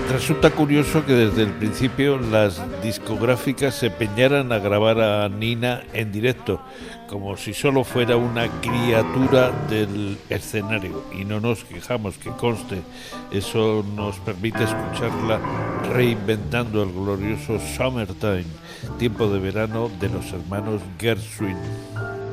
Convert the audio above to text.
Resulta curioso que desde el principio las discográficas se empeñaran a grabar a Nina en directo, como si solo fuera una criatura del escenario. Y no nos quejamos, que conste, eso nos permite escucharla reinventando el glorioso Summertime, tiempo de verano de los hermanos Gershwin.